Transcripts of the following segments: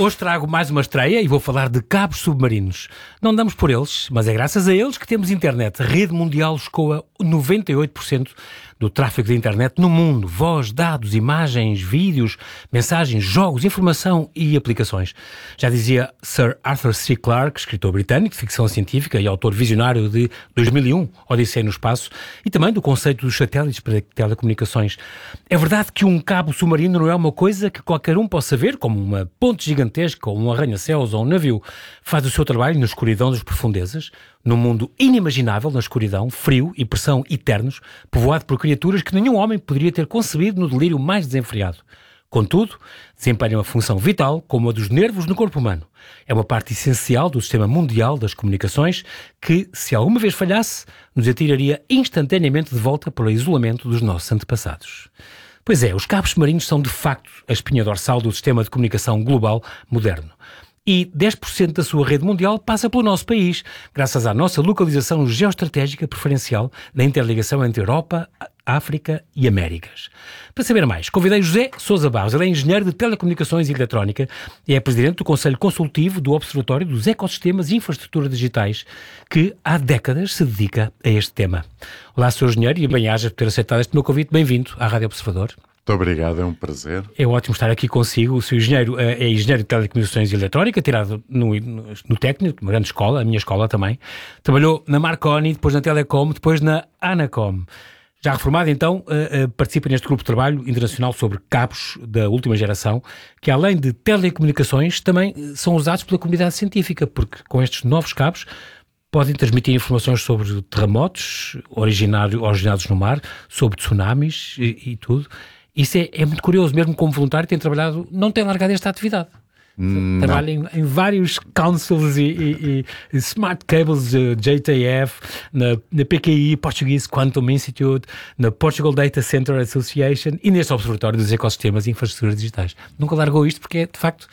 Hoje trago mais uma estreia e vou falar de cabos submarinos. Não damos por eles, mas é graças a eles que temos internet. A rede mundial escoa 98% do tráfego de internet no mundo. Voz, dados, imagens, vídeos, mensagens, jogos, informação e aplicações. Já dizia Sir Arthur C. Clarke, escritor britânico de ficção científica e autor visionário de 2001, Odisseia no Espaço, e também do conceito dos satélites para telecomunicações. É verdade que um cabo submarino não é uma coisa que qualquer um possa ver, como uma ponte gigantesca, ou um arranha-céus, ou um navio. Faz o seu trabalho na escuridão das profundezas, num mundo inimaginável, na escuridão, frio e pressão eternos, povoado por criaturas que nenhum homem poderia ter concebido no delírio mais desenfreado. Contudo, desempenham uma função vital como a dos nervos no corpo humano. É uma parte essencial do sistema mundial das comunicações que, se alguma vez falhasse, nos atiraria instantaneamente de volta para o isolamento dos nossos antepassados. Pois é, os cabos submarinos são de facto a espinha dorsal do sistema de comunicação global moderno. E 10% da sua rede mundial passa pelo nosso país, graças à nossa localização geoestratégica preferencial na interligação entre Europa, África e Américas. Para saber mais, convidei José Sousa Barros. Ele é engenheiro de telecomunicações e eletrónica e é presidente do Conselho Consultivo do Observatório dos Ecossistemas e Infraestruturas Digitais, que há décadas se dedica a este tema. Olá, Sr. Engenheiro, e bem-aja por ter aceitado este meu convite. Bem-vindo à Rádio Observador. Muito obrigado, é um prazer. É ótimo estar aqui consigo. O seu engenheiro é engenheiro de telecomunicações e eletrónica, tirado no técnico, uma grande escola, a minha escola também. Trabalhou na Marconi, depois na Telecom, depois na Anacom. Já reformado, então, participa neste grupo de trabalho internacional sobre cabos da última geração, que além de telecomunicações, também são usados pela comunidade científica, porque com estes novos cabos podem transmitir informações sobre terremotos originados no mar, sobre tsunamis e tudo. Isso é muito curioso, mesmo como voluntário não tem largado esta atividade. Trabalha em vários councils e smart cables JTF, na PQI, Portuguese Quantum Institute, na Portugal Data Center Association e neste Observatório dos Ecossistemas e Infraestruturas Digitais. Nunca largou isto porque é, de facto...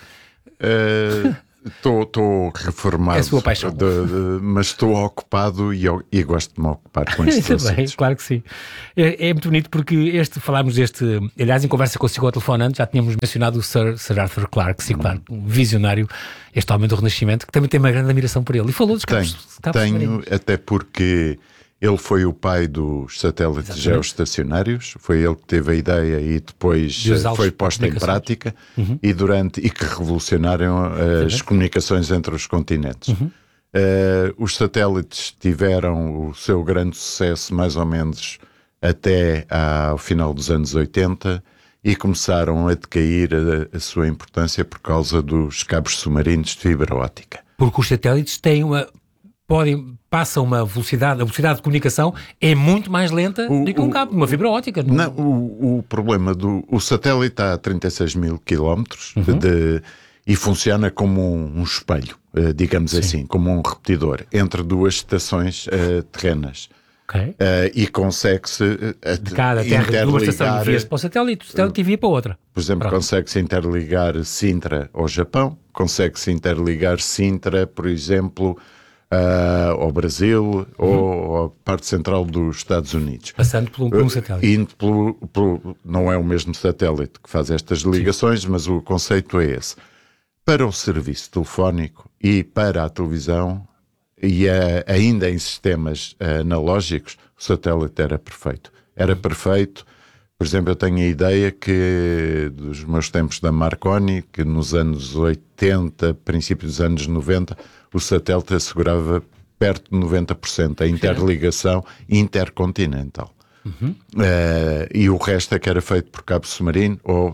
Estou reformado, é a sua paixão. mas estou ocupado e gosto de me ocupar com estes assuntos. Bem, claro que sim. É muito bonito porque aliás, em conversa consigo ao telefone antes, já tínhamos mencionado o Sir Arthur Clarke, claro, um visionário, este homem do Renascimento, que também tem uma grande admiração por ele. E falou dos cabos Tenho, até porque ele foi o pai dos satélites geoestacionários, foi ele que teve a ideia e depois foi posta em prática e que revolucionaram as comunicações entre os continentes. Os satélites tiveram o seu grande sucesso mais ou menos até ao final dos anos 80 e começaram a decair a sua importância por causa dos cabos submarinos de fibra óptica. Porque os satélites têm passam a velocidade de comunicação é muito mais lenta do que um cabo, uma fibra óptica. Não, o problema o satélite está a 36 mil quilómetros e funciona como um espelho, digamos assim, como um repetidor, entre duas estações terrenas. Okay. E consegue-se de cada terra, de uma estação via para o satélite via para outra. Por exemplo, consegue-se interligar Sintra ao Japão, consegue-se interligar Sintra, por exemplo, ao Brasil ou à parte central dos Estados Unidos. Passando por um satélite. Não é o mesmo satélite que faz estas ligações, mas o conceito é esse. Para o serviço telefónico e para a televisão, e ainda em sistemas analógicos, o satélite era perfeito. Era perfeito. Por exemplo, eu tenho a ideia que dos meus tempos da Marconi, que nos anos 80, princípio dos anos 90, o satélite assegurava perto de 90% a interligação intercontinental. E o resto é que era feito por cabo submarino ou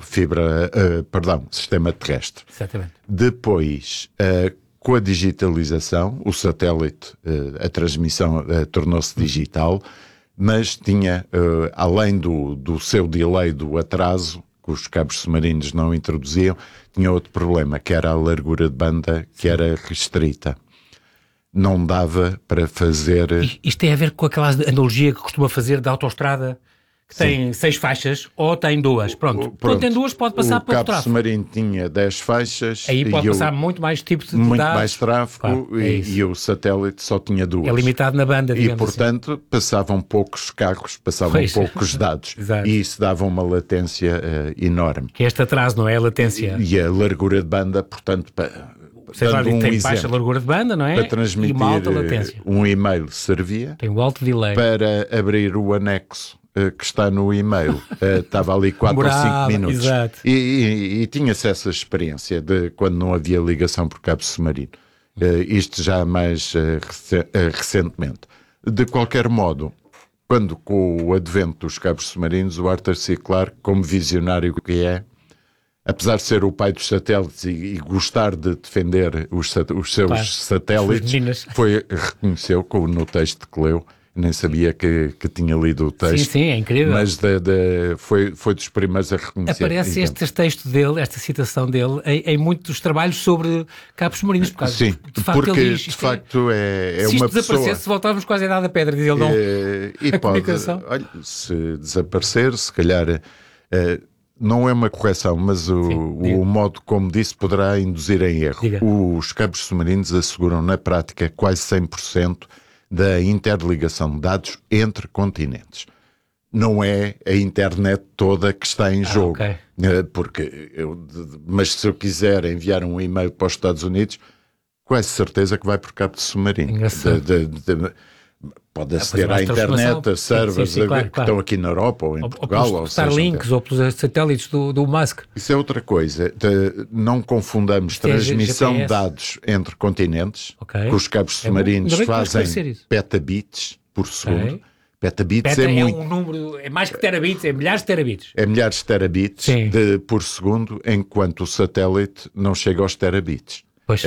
sistema terrestre. Exatamente. Depois, com a digitalização, o satélite, a transmissão tornou-se digital, mas tinha, além do seu delay, do atraso, que os cabos submarinos não introduziam, tinha outro problema, que era a largura de banda, que era restrita. Não dava para fazer... Isto tem a ver com aquela analogia que costuma fazer da autoestrada, que tem 6 faixas ou tem 2. Pronto. Quando tem 2 pode passar pouco tráfego. O cabo submarino tinha 10 faixas. Aí pode passar muito mais tipos de muito dados. Mais tráfego, claro, e o satélite só tinha 2. É limitado na banda, digamos. E, portanto, passavam poucos carros, passavam poucos dados. E isso dava uma latência enorme. Que este atraso, não é? A latência. E a largura de banda, portanto... tem baixa largura de banda, não é? Para transmitir e uma alta latência. Um e-mail servia. Tem um alto delay. Para abrir o anexo que está no e-mail, estava ali 4 ou 5 minutos. Exato. E tinha-se essa experiência de quando não havia ligação por cabo submarino. Isto já mais recentemente. De qualquer modo, quando com o advento dos cabos submarinos, o Arthur C. Clarke, como visionário que é, apesar de ser o pai dos satélites e gostar de defender os seus satélites, reconheceu no texto que leu, nem sabia que tinha lido o texto. Sim, é incrível. Mas foi dos primeiros a reconhecer. Aparece este texto dele, esta citação dele, em muitos trabalhos sobre cabos submarinos. Sim, porque de facto é uma pessoa... Se isto desaparecesse, voltávamos quase à Idade da Pedra, diz ele, não? E comunicação. Olha, se desaparecer, se calhar... não é uma correção, mas o modo como disse poderá induzir em erro. Diga. Os cabos submarinos asseguram na prática quase 100% da interligação de dados entre continentes. Não é a internet toda que está em jogo. Okay. Mas se eu quiser enviar um e-mail para os Estados Unidos, quase certeza que vai por cabo de submarino. Pode aceder à internet, a servers claro. Estão aqui na Europa ou em Portugal. Ou pelos Starlinks ou pelos satélites do Musk. Isso é outra coisa. Não confundamos transmissão de dados entre continentes, que os cabos submarinos fazem petabits por segundo. Petabits é muito... um número, é mais que terabits, é milhares de terabits. É milhares de terabits por segundo, enquanto o satélite não chega aos terabits. Pois,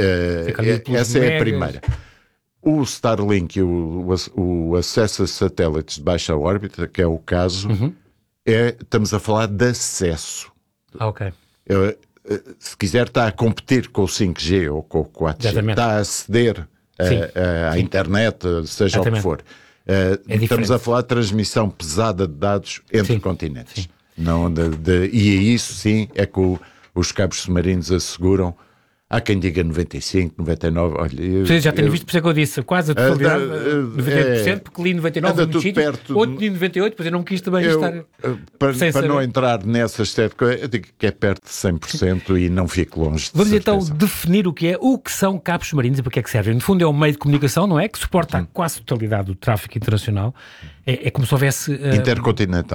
essa é a primeira. O Starlink e o acesso a satélites de baixa órbita, que é o caso, estamos a falar de acesso. Ok. Se quiser, está a competir com o 5G ou com o 4G. Exatamente. Está a aceder à internet, seja o que for. Estamos a falar de transmissão pesada de dados entre continentes. Não e isso, sim, é que os cabos submarinos asseguram. Há quem diga 95, 99, olha... já tenho visto, por isso é que eu disse, quase a totalidade, 98%, porque li 99 no sítio, outro li 98, pois eu não quis também estar... Para não entrar nessas eu digo que é perto de 100% e não fico longe de Vamos certeza. Então definir o que são cabos submarinos e para que é que servem. No fundo é um meio de comunicação, não é? Que suporta a quase totalidade do tráfego internacional. É como se houvesse... Intercontinental.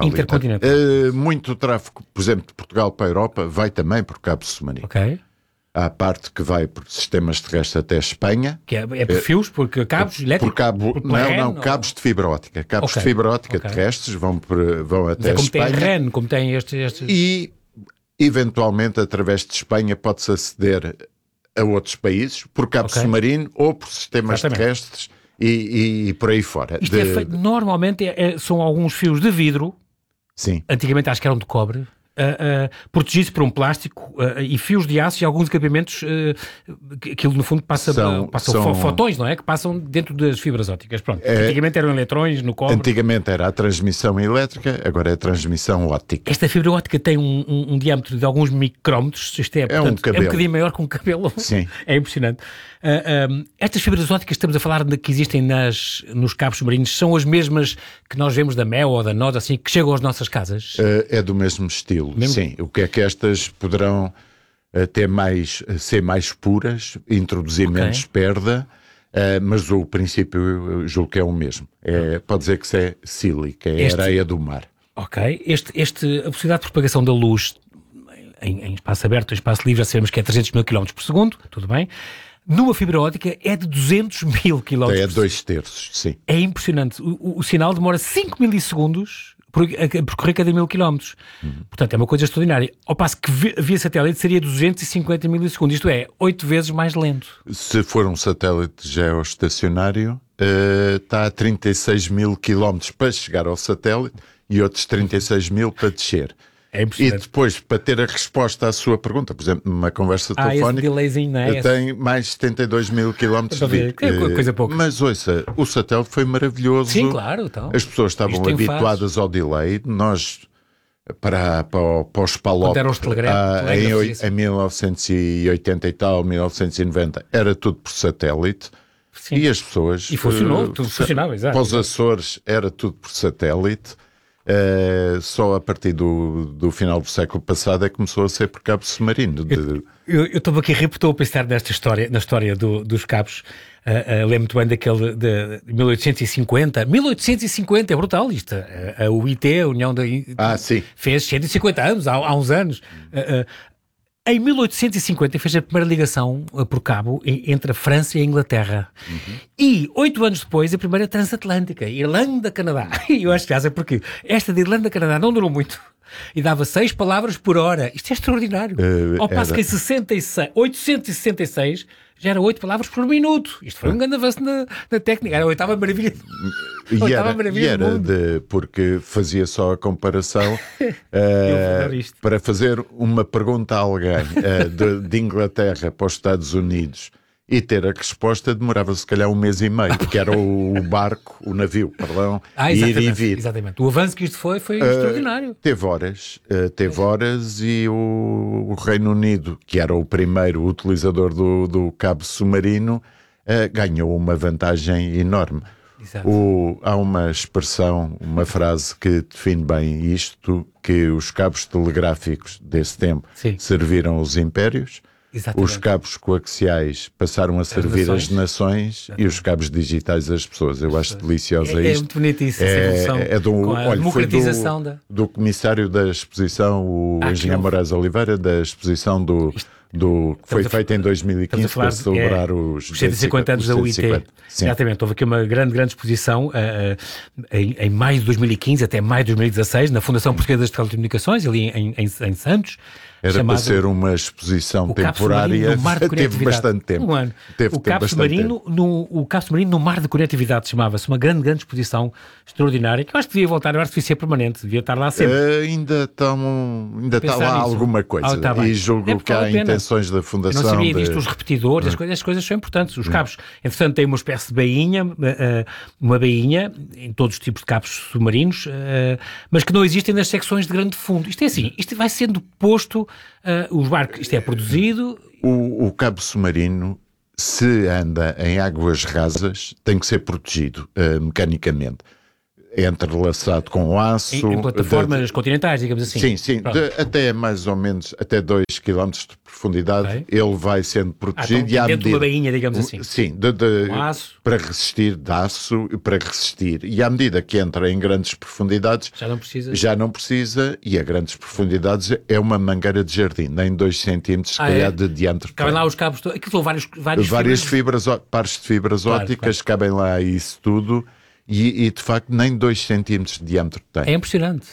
Muito tráfego, por exemplo, de Portugal para a Europa, vai também por cabos submarinos. Ok. Há a parte que vai por sistemas terrestres até a Espanha. Que é por fios, porque cabos elétricos? Cabos de fibra óptica. Cabos de fibra óptica terrestres vão até a Espanha. Como tem REN, como tem estes... E, eventualmente, através de Espanha, pode-se aceder a outros países por cabo submarino ou por sistemas terrestres e por aí fora. Isto é feito, normalmente são alguns fios de vidro. Sim. Antigamente acho que eram de cobre. Protegidos por um plástico e fios de aço e alguns equipamentos aquilo no fundo passam fotões, não é? Que passam dentro das fibras ópticas. Pronto. Antigamente eram eletrões no cobre. Antigamente era a transmissão elétrica, agora é a transmissão óptica. Esta fibra óptica tem um diâmetro de alguns micrómetros. Isto portanto, um cabelo. É um bocadinho maior que um cabelo. Sim. É impressionante. Estas fibras ópticas que estamos a falar que existem nos cabos submarinos são as mesmas que nós vemos da Mel ou da NOS, assim, que chegam às nossas casas? É do mesmo estilo. Sim, o que é que estas poderão ser mais puras, introduzir menos perda, mas o princípio eu julgo que é o mesmo. Pode dizer que isso é sílica, é areia do mar. Ok. A velocidade de propagação da luz em espaço aberto, em espaço livre, já sabemos que é 300 mil km por segundo, tudo bem. Numa fibra óptica é de 200 mil km por segundo. É 2/3, sim. É impressionante. O sinal demora 5 milissegundos a percorrer cada 1000 km. Portanto, é uma coisa extraordinária. Ao passo que via satélite seria 250 milissegundos. Isto é, 8 vezes mais lento. Se for um satélite geoestacionário, está a 36 mil km para chegar ao satélite e outros 36 mil para descer. É E impressionante. depois, para ter a resposta à sua pergunta, por exemplo, numa conversa Esse telefónica, delayzinho, não é? tem mais de 72 mil quilómetros de vídeo. É coisa pouca. Mas ouça, o satélite foi maravilhoso. Sim, claro. Então. As pessoas estavam Isto tem habituadas ao delay. Nós, para os PALOP, Quando eram os telégrafos, em 1980 e tal, 1990, era tudo por satélite. Sim. E as pessoas... E funcionou, tudo funcionava, exato. Para os Açores era tudo por satélite. Só a partir do final do século passado é que começou a ser por cabo submarino. Eu estou aqui a rir porque estou a pensar na história dos cabos. Lembro muito bem daquele de 1850. 1850, é brutal isto. A UIT, a União da... sim. Fez 150 anos, há uns anos. Em 1850 fez a primeira ligação por cabo entre a França e a Inglaterra. E 8 anos depois a primeira transatlântica, Irlanda-Canadá. E eu acho que é porque esta de Irlanda-Canadá não durou muito. E dava 6 palavras por hora. Isto é extraordinário. Ao passo que em 866 já era 8 palavras por minuto. Isto foi um grande avanço na técnica. Era a oitava maravilha. Porque fazia só a comparação para fazer uma pergunta a alguém de Inglaterra para os Estados Unidos e ter a resposta demorava se calhar 1 mês e meio, porque era o barco, o navio, perdão, ir e vir. Exatamente. O avanço que isto foi extraordinário. Teve horas e o Reino Unido, que era o primeiro utilizador do cabo submarino, ganhou uma vantagem enorme. Há uma expressão, uma frase que define bem isto, que os cabos telegráficos desse tempo serviram os impérios. Exatamente. Os cabos coaxiais passaram a servir as nações e os cabos digitais as pessoas. Eu acho deliciosa isto. É muito bonito isso, essa evolução. Com a democratização do comissário da exposição, o engenheiro Moraes Oliveira, da exposição que foi feita em 2015 para celebrar os 150 anos da UIT. Exatamente, houve aqui uma grande exposição em maio de 2015 até maio de 2016 na Fundação Portuguesa das Telecomunicações, ali em Santos. Era para ser uma exposição temporária, teve bastante tempo. Um ano. O Cabo Submarino no Mar de Conectividade chamava-se, uma grande exposição extraordinária, que eu acho que devia voltar, eu acho que devia ser permanente, devia estar lá sempre. Ainda está lá alguma coisa, e julgo que há intenções da Fundação. Eu não sabia disto, os repetidores, as coisas são importantes. Os cabos, entretanto, têm uma espécie de bainha, uma bainha em todos os tipos de cabos submarinos, mas que não existem nas secções de grande fundo. Isto é assim, isto vai sendo posto, os barcos, isto é produzido. O cabo submarino, se anda em águas rasas, tem que ser protegido mecanicamente. É entrelaçado com aço. Em plataformas continentais, digamos assim. Sim. Até mais ou menos, até 2 km de profundidade, ele vai sendo protegido. Então, dentro de uma bainha, digamos assim. Sim, com aço. Para resistir, de aço, para resistir. E à medida que entra em grandes profundidades, já não precisa, e a grandes profundidades é uma mangueira de jardim, nem 2 centímetros, se calhar, de diâmetro. Cabem lá os cabos, aquilo são várias pares de fibras ópticas, cabem lá isso tudo. E de facto nem 2 centímetros de diâmetro tem. É impressionante.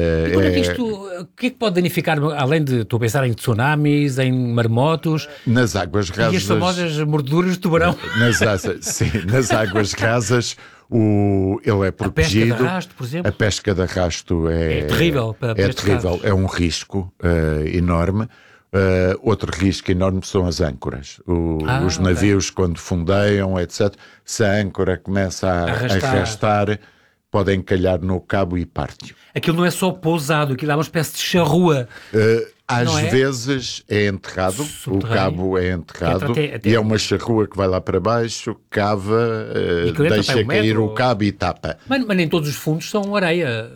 O que é que pode danificar, além de, estou a pensar em tsunamis, em maremotos? Nas águas rasas. E as famosas mordeduras de tubarão. Nas águas rasas ele é protegido. A pesca de arrasto, por exemplo. A pesca de arrasto é terrível. É um risco enorme. Outro risco enorme são as âncoras. Os navios, quando fundeiam, etc., se a âncora começa a arrastar, podem calhar no cabo e parte-o. Aquilo não é só pousado, aquilo dá uma espécie de charrua. Às vezes é enterrado, o cabo é enterrado, e é uma charrua que vai lá para baixo, cava, deixa cair o cabo e tapa. Mas nem todos os fundos são areia.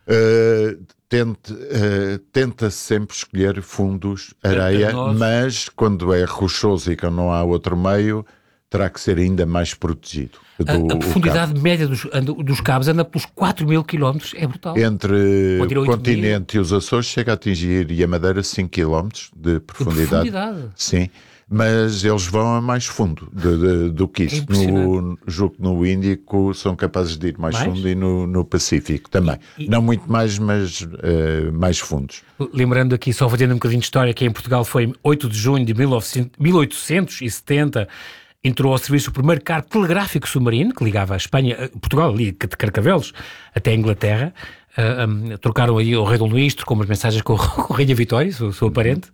Tenta sempre escolher fundos, areia, mas quando é rochoso e que não há outro meio, terá que ser ainda mais protegido. A profundidade média dos cabos anda pelos 4.000 km, é brutal. Entre o continente e os Açores chega a atingir, e a Madeira, 5 km de profundidade. Sim. Mas eles vão a mais fundo do que isso. Julgo que no Índico são capazes de ir mais fundo, e no Pacífico também. Não muito mais, mas mais fundos. Lembrando aqui, só fazendo um bocadinho de história, que em Portugal foi 8 de junho de 1870, entrou ao serviço o primeiro cabo telegráfico submarino, que ligava a Espanha, Portugal, ali de Carcavelos, até a Inglaterra. trocaram aí o rei Dom Luís, trocou umas mensagens com a Rainha Vitória, sou parente.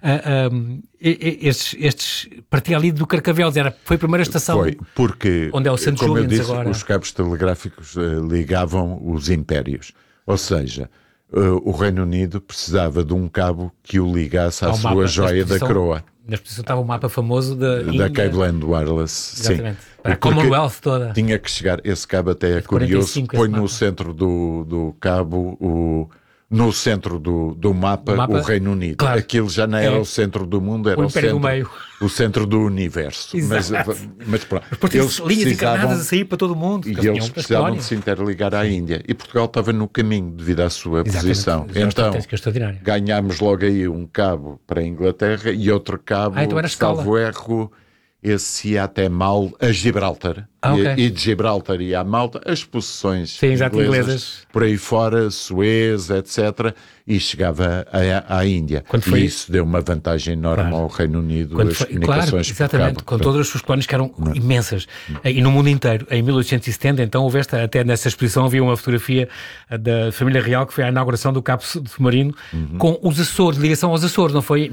Estes partiam ali do Carcavelos, foi a primeira estação. Foi, porque, onde é o St. como eu Julian's disse, agora. os cabos telegráficos ligavam os impérios. Ou seja, o Reino Unido precisava de um cabo que o ligasse à sua joia da coroa. Na exposição estava o mapa famoso da Cable and Wireless. Exatamente. Sim. Para a Commonwealth toda. Tinha que chegar, esse cabo até é curioso, põe no centro do cabo no centro do mapa o Reino Unido. Claro. Aquilo já não era o centro do mundo, era o centro do universo. Mas pronto, eles linhas encarnadas a sair para todo o mundo. E eles precisavam de se interligar à Índia. E Portugal estava no caminho devido à sua posição. Então, ganhámos logo aí um cabo para a Inglaterra e outro cabo, salvo erro, esse ia até a Gibraltar. E de Gibraltar ia a Malta, as possessões inglesas por aí fora, Suez, etc. E chegava à Índia. E isso deu uma vantagem enorme ao Reino Unido, as comunicações por cabo. Com todas as suas colónias que eram imensas. E no mundo inteiro, em 1870, então houve até nessa exposição havia uma fotografia da família real que foi à inauguração do cabo submarino com os Açores, ligação aos Açores, não foi?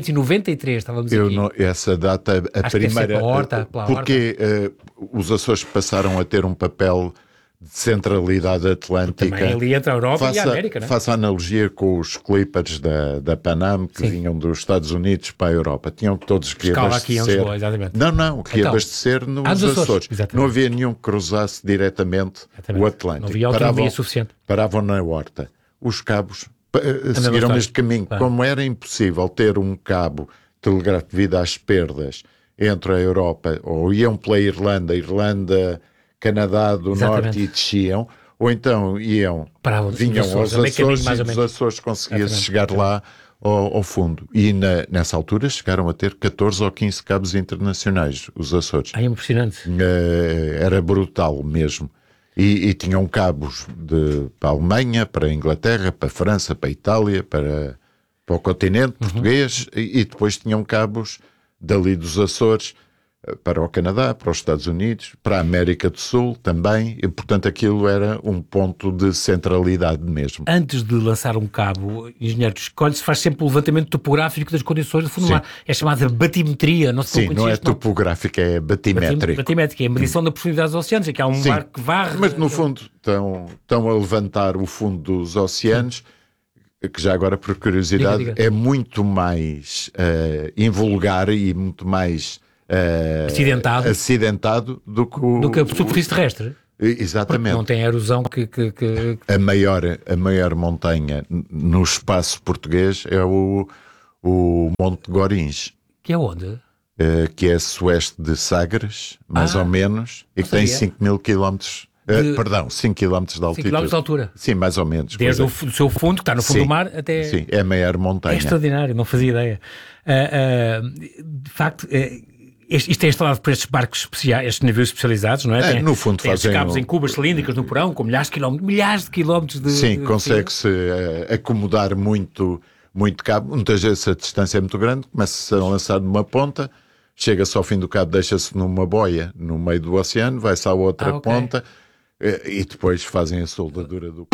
1893, estávamos aqui. Essa data, a primeira... Porque os Açores passaram a ter um papel de centralidade atlântica. Também ali entre a Europa e a América, não é? Faça analogia com os Clippers da Panam, que vinham dos Estados Unidos para a Europa. Tinham todos que abastecer... aqui em Lisboa, exatamente. Não, que abastecer nos Açores. Não havia nenhum que cruzasse diretamente o Atlântico. Não havia autonomia suficiente. Paravam na horta. Os cabos seguiram o mesmo caminho. Como era impossível ter um cabo telegráfico devido às perdas entre a Europa, ou iam pela Irlanda, Canadá do Norte e desciam, ou então vinham aos Açores e dos Açores conseguia-se chegar lá ao fundo. E nessa altura chegaram a ter 14 ou 15 cabos internacionais, os Açores. É impressionante. Era brutal mesmo. E tinham cabos para a Alemanha, para a Inglaterra, para a França, para a Itália, para o continente português, e depois tinham cabos dali dos Açores para o Canadá, para os Estados Unidos, para a América do Sul também, e portanto aquilo era um ponto de centralidade mesmo. Antes de lançar um cabo, engenheiro, escolhe-se, faz sempre o levantamento topográfico das condições de fundo do mar. É chamada batimetria, não sei. Sim, não é topográfica, é batimétrica. Batimétrica, é a medição da profundidade dos oceanos, é que há um barco que varre... Mas no fundo estão a levantar o fundo dos oceanos, que já agora, por curiosidade, é muito mais invulgar e muito mais acidentado do que a superfície terrestre. Exatamente. Porque não tem a erosão que... A maior montanha no espaço português é o Monte Gorins. Que é onde? Que é sueste de Sagres, mais ou menos, e que tem 5 mil quilómetros... 5 km de altitude. 5 km de altura. Sim, mais ou menos. Desde o seu fundo, que está no fundo do mar, até... Sim, é a maior montanha. É extraordinário, não fazia ideia. De facto, isto é instalado por estes barcos especiais, estes navios especializados, não é? No fundo tem fazem... cabos em cubas cilíndricas no porão, com milhares de quilómetros de... Sim, consegue-se acomodar muito cabo. Muitas vezes a distância é muito grande, começa-se a lançar numa ponta, chega-se ao fim do cabo, deixa-se numa boia no meio do oceano, vai-se à outra ponta... E depois fazem a soldadura do...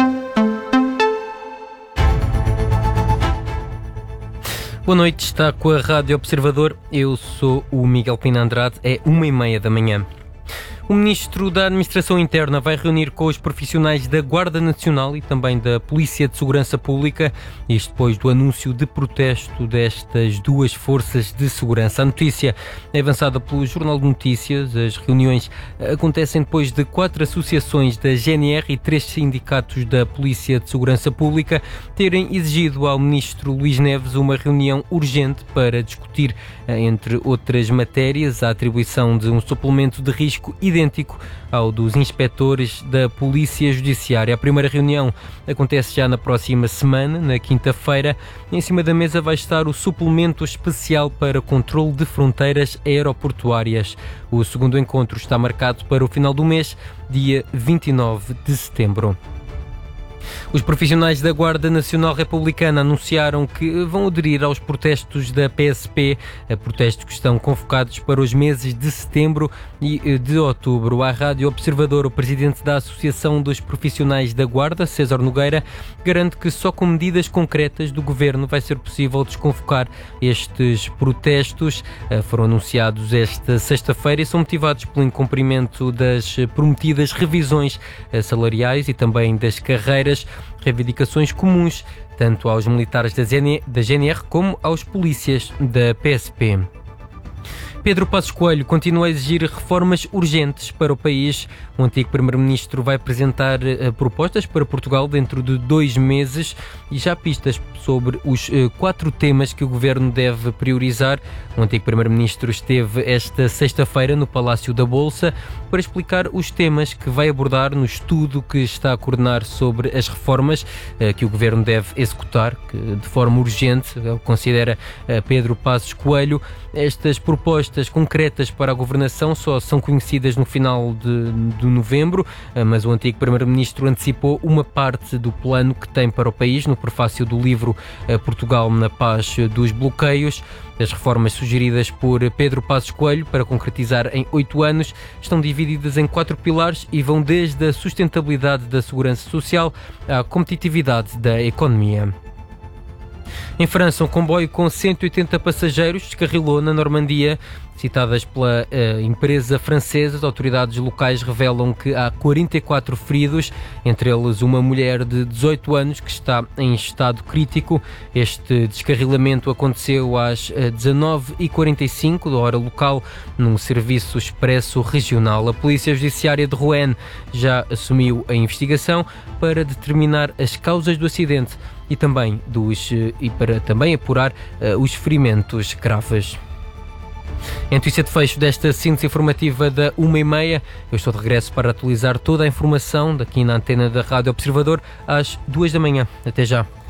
Boa noite, está com a Rádio Observador. Eu sou o Miguel Pina Andrade, é 1h30 da manhã. O Ministro da Administração Interna vai reunir com os profissionais da Guarda Nacional e também da Polícia de Segurança Pública, isto depois do anúncio de protesto destas duas forças de segurança. A notícia é avançada pelo Jornal de Notícias. As reuniões acontecem depois de 4 associações da GNR e 3 sindicatos da Polícia de Segurança Pública terem exigido ao Ministro Luís Neves uma reunião urgente para discutir, entre outras matérias, a atribuição de um suplemento de risco idêntico ao dos inspectores da Polícia Judiciária. A primeira reunião acontece já na próxima semana, na quinta-feira. Em cima da mesa vai estar o suplemento especial para controle de fronteiras aeroportuárias. O segundo encontro está marcado para o final do mês, dia 29 de setembro. Os profissionais da Guarda Nacional Republicana anunciaram que vão aderir aos protestos da PSP, protestos que estão convocados para os meses de setembro e de outubro. À Rádio Observador, o presidente da Associação dos Profissionais da Guarda, César Nogueira, garante que só com medidas concretas do governo vai ser possível desconvocar estes protestos. Foram anunciados esta sexta-feira e são motivados pelo incumprimento das prometidas revisões salariais e também das carreiras, reivindicações comuns tanto aos militares da GNR como aos polícias da PSP. Pedro Passos Coelho continua a exigir reformas urgentes para o país. O antigo Primeiro-Ministro vai apresentar propostas para Portugal dentro de 2 meses e já pistas sobre os 4 temas que o Governo deve priorizar. O antigo Primeiro-Ministro esteve esta sexta-feira no Palácio da Bolsa para explicar os temas que vai abordar no estudo que está a coordenar sobre as reformas que o Governo deve executar de forma urgente, considera Pedro Passos Coelho. Estas propostas concretas para a governação só são conhecidas no final de novembro, mas o antigo Primeiro-Ministro antecipou uma parte do plano que tem para o país no prefácio do livro Portugal na Paz dos Bloqueios. As reformas sugeridas por Pedro Passos Coelho para concretizar em 8 anos estão divididas em 4 pilares e vão desde a sustentabilidade da segurança social à competitividade da economia. Em França, um comboio com 180 passageiros descarrilou na Normandia. Citadas pela empresa francesa, as autoridades locais revelam que há 44 feridos, entre eles uma mulher de 18 anos que está em estado crítico. Este descarrilamento aconteceu às 19h45 da hora local, num serviço expresso regional. A Polícia Judiciária de Rouen já assumiu a investigação para determinar as causas do acidente e para também apurar os ferimentos graves. Em notícia de fecho desta síntese informativa da 1h30, eu estou de regresso para atualizar toda a informação daqui na antena da Rádio Observador às 2 da manhã. Até já.